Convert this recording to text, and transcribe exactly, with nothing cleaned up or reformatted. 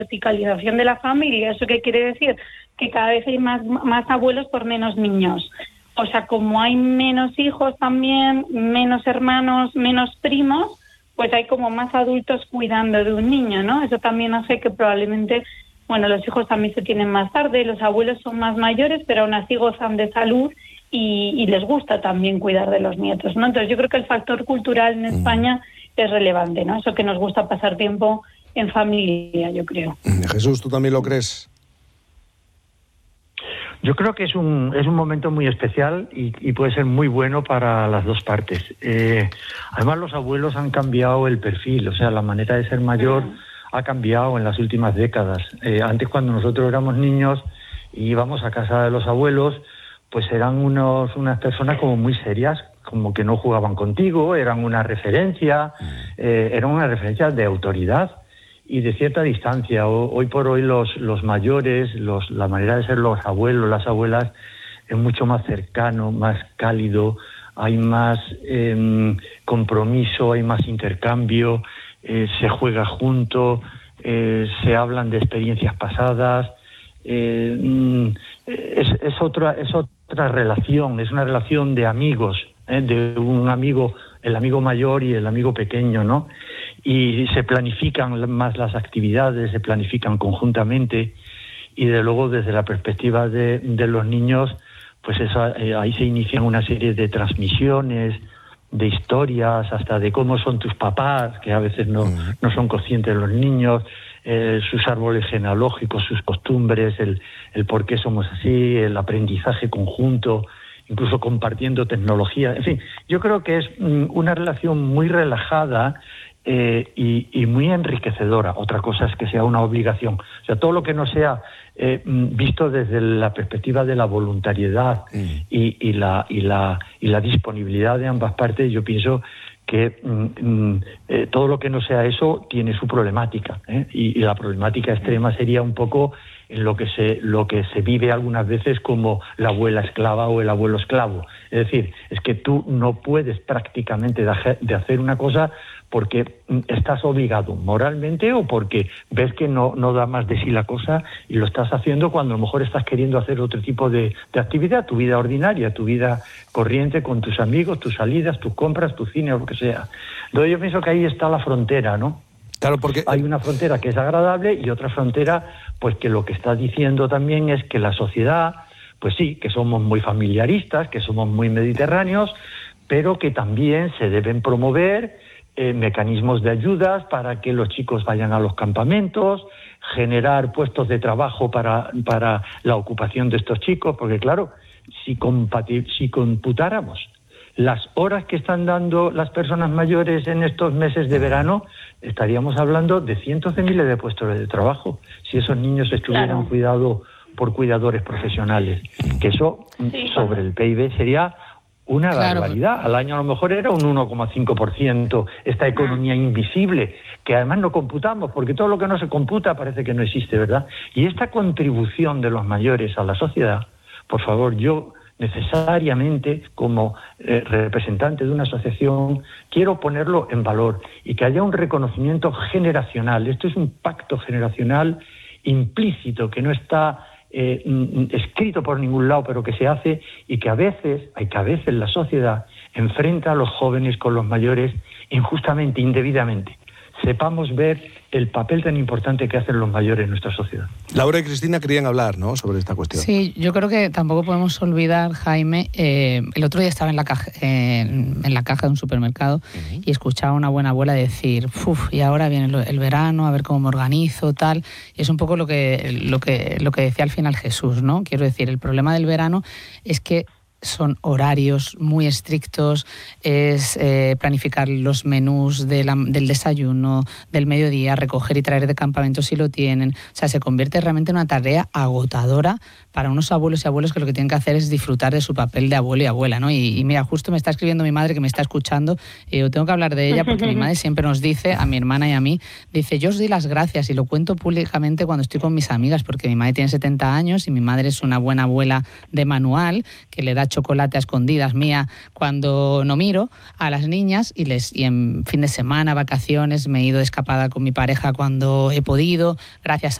verticalización de la familia. ¿Eso qué quiere decir? Que cada vez hay más, más abuelos por menos niños. O sea, como hay menos hijos también, menos hermanos, menos primos, pues hay como más adultos cuidando de un niño, ¿no? Eso también hace que probablemente, bueno, los hijos también se tienen más tarde, los abuelos son más mayores, pero aún así gozan de salud y, y les gusta también cuidar de los nietos, ¿no? Entonces yo creo que el factor cultural en España es relevante, ¿no? Eso que nos gusta pasar tiempo en familia, yo creo. Jesús, ¿tú también lo crees? Yo creo que es un es un momento muy especial y, y puede ser muy bueno para las dos partes. Eh, además, los abuelos han cambiado el perfil, o sea, la manera de ser mayor ha cambiado en las últimas décadas. Eh, antes, cuando nosotros éramos niños y íbamos a casa de los abuelos, pues eran unos unas personas como muy serias, como que no jugaban contigo, eran una referencia, eh, eran una referencia de autoridad y de cierta distancia. Hoy por hoy los, los mayores, los, la manera de ser los abuelos, las abuelas, es mucho más cercano, más cálido, hay más eh, compromiso, hay más intercambio, eh, se juega junto, eh, se hablan de experiencias pasadas, eh, es, es, otra, es otra relación, es una relación de amigos, ¿eh? de un amigo, el amigo mayor y el amigo pequeño, ¿no? Y se planifican más las actividades, se planifican conjuntamente y de luego desde la perspectiva de, de los niños, pues eso, eh, ahí se inician una serie de transmisiones, de historias, hasta de cómo son tus papás, que a veces no, no son conscientes los niños, eh, sus árboles genealógicos, sus costumbres, el, el por qué somos así, el aprendizaje conjunto, incluso compartiendo tecnología. En fin, yo creo que es mm, una relación muy relajada eh, y, y muy enriquecedora. Otra cosa es que sea una obligación. O sea, todo lo que no sea eh, visto desde la perspectiva de la voluntariedad mm. y, y, la, y, la, y la disponibilidad de ambas partes, yo pienso que mm, eh, todo lo que no sea eso tiene su problemática, ¿eh? y, y la problemática extrema sería un poco en lo que se lo que se vive algunas veces como la abuela esclava o el abuelo esclavo. Es decir, es que tú no puedes prácticamente de hacer una cosa porque estás obligado moralmente o porque ves que no, no da más de sí la cosa y lo estás haciendo cuando a lo mejor estás queriendo hacer otro tipo de, de actividad, tu vida ordinaria, tu vida corriente con tus amigos, tus salidas, tus compras, tu cine o lo que sea. Entonces yo pienso que ahí está la frontera, ¿no? Claro, porque hay una frontera que es agradable y otra frontera, pues que lo que está diciendo también es que la sociedad, pues sí, que somos muy familiaristas, que somos muy mediterráneos, pero que también se deben promover eh, mecanismos de ayudas para que los chicos vayan a los campamentos, generar puestos de trabajo para, para la ocupación de estos chicos, porque claro, si, compati- si computáramos las horas que están dando las personas mayores en estos meses de verano, estaríamos hablando de cientos de miles de puestos de trabajo, si esos niños estuvieran claro. cuidados por cuidadores profesionales, que eso sí, sobre el P I B sería una claro. barbaridad. Al año a lo mejor era un uno coma cinco por ciento esta economía invisible, que además no computamos, porque todo lo que no se computa parece que no existe, ¿verdad? Y esta contribución de los mayores a la sociedad, por favor, yo necesariamente como eh, representante de una asociación quiero ponerlo en valor y que haya un reconocimiento generacional. Esto es un pacto generacional implícito que no está eh, escrito por ningún lado, pero que se hace y que a veces, hay que a veces la sociedad enfrenta a los jóvenes con los mayores injustamente, indebidamente. Sepamos ver el papel tan importante que hacen los mayores en nuestra sociedad. Laura y Cristina querían hablar, ¿no?, sobre esta cuestión. Sí, yo creo que tampoco podemos olvidar, Jaime, eh, el otro día estaba en la caja, eh, en la caja de un supermercado uh-huh. y escuchaba a una buena abuela decir, uff, y ahora viene el verano, a ver cómo me organizo, tal. Y es un poco lo que, lo que, lo que decía al final Jesús, ¿no? Quiero decir, el problema del verano es que son horarios muy estrictos, es eh, planificar los menús de la, del desayuno, del mediodía, recoger y traer de campamento si lo tienen. O sea, se convierte realmente en una tarea agotadora para unos abuelos y abuelos que lo que tienen que hacer es disfrutar de su papel de abuelo y abuela, ¿no? Y, y mira, justo me está escribiendo mi madre que me está escuchando y yo tengo que hablar de ella porque mi madre siempre nos dice, a mi hermana y a mí, dice, yo os doy las gracias y lo cuento públicamente cuando estoy con mis amigas porque mi madre tiene setenta años y mi madre es una buena abuela de manual que le da chocolate a escondidas mía cuando no miro a las niñas, y les y en fin de semana, vacaciones, me he ido de escapada con mi pareja cuando he podido, gracias